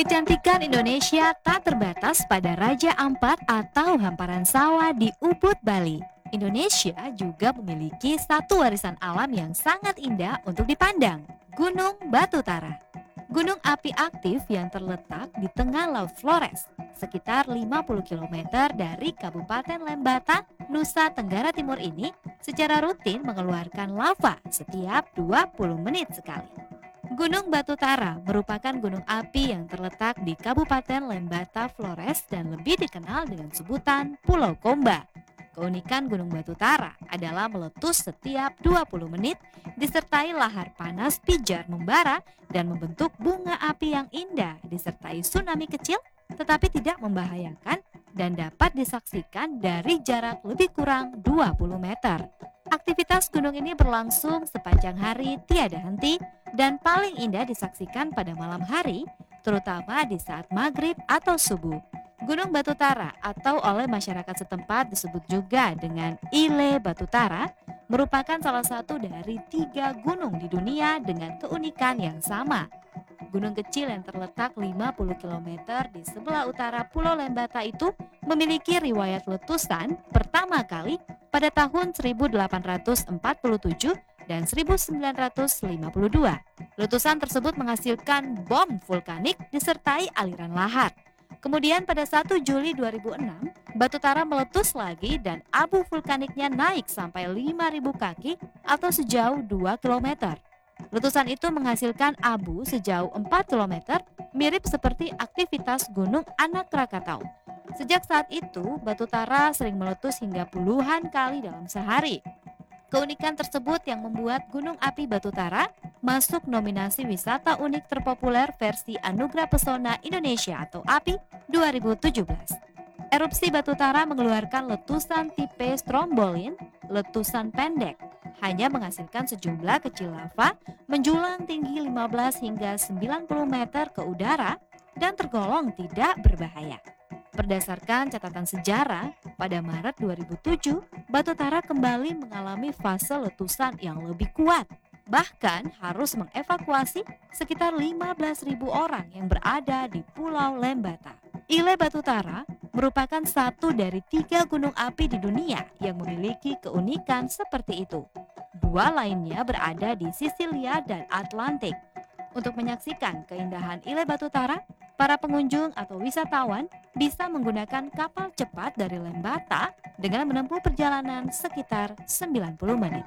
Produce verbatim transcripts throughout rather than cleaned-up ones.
Kecantikan Indonesia tak terbatas pada Raja Ampat atau hamparan sawah di Ubud, Bali. Indonesia juga memiliki satu warisan alam yang sangat indah untuk dipandang, Gunung Batu Tara. Gunung api aktif yang terletak di tengah Laut Flores, sekitar lima puluh kilometer dari Kabupaten Lembata, Nusa Tenggara Timur ini secara rutin mengeluarkan lava setiap dua puluh menit sekali. Gunung Batu Tara merupakan gunung api yang terletak di Kabupaten Lembata Flores dan lebih dikenal dengan sebutan Pulau Komba. Keunikan Gunung Batu Tara adalah meletus setiap dua puluh menit disertai lahar panas pijar membara dan membentuk bunga api yang indah disertai tsunami kecil tetapi tidak membahayakan dan dapat disaksikan dari jarak lebih kurang dua puluh meter. Aktivitas gunung ini berlangsung sepanjang hari tiada henti dan paling indah disaksikan pada malam hari, terutama di saat maghrib atau subuh. Gunung Batu Tara atau oleh masyarakat setempat disebut juga dengan Ile Batu Tara merupakan salah satu dari tiga gunung di dunia dengan keunikan yang sama. Gunung kecil yang terletak lima puluh kilometer di sebelah utara Pulau Lembata itu memiliki riwayat letusan pertama kali pada tahun seribu delapan ratus empat puluh tujuh dan seribu sembilan ratus lima puluh dua. Letusan tersebut menghasilkan bom vulkanik disertai aliran lahar. Kemudian pada satu Juli dua ribu enam, Batu Tara meletus lagi dan abu vulkaniknya naik sampai lima ribu kaki atau sejauh dua kilometer. Letusan itu menghasilkan abu sejauh empat kilometer, mirip seperti aktivitas Gunung Anak Krakatau. Sejak saat itu, Batu Tara sering meletus hingga puluhan kali dalam sehari. Keunikan tersebut yang membuat Gunung Api Batu Tara masuk nominasi wisata unik terpopuler versi Anugerah Pesona Indonesia atau A P I dua ribu tujuh belas. Erupsi Batu Tara mengeluarkan letusan tipe strombolin, letusan pendek, hanya menghasilkan sejumlah kecil lava menjulang tinggi lima belas hingga sembilan puluh meter ke udara dan tergolong tidak berbahaya. Berdasarkan catatan sejarah, pada Maret dua ribu tujuh, Batu Tara kembali mengalami fase letusan yang lebih kuat. Bahkan harus mengevakuasi sekitar lima belas ribu orang yang berada di Pulau Lembata. Ile Batu Tara merupakan satu dari tiga gunung api di dunia yang memiliki keunikan seperti itu. Dua lainnya berada di Sisilia dan Atlantik. Untuk menyaksikan keindahan Ile Batu Tara, para pengunjung atau wisatawan bisa menggunakan kapal cepat dari Lembata dengan menempuh perjalanan sekitar sembilan puluh menit.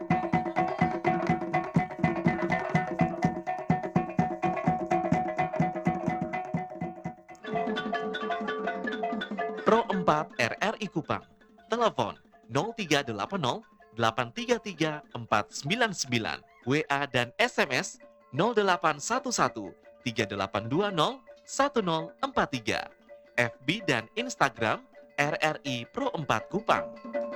Pro empat R R I Kupang. Telepon nol tiga delapan nol delapan tiga tiga empat sembilan sembilan. W A dan S M S nol delapan satu satu tiga delapan dua nol satu nol empat tiga. F B dan Instagram R R I Pro empat Kupang.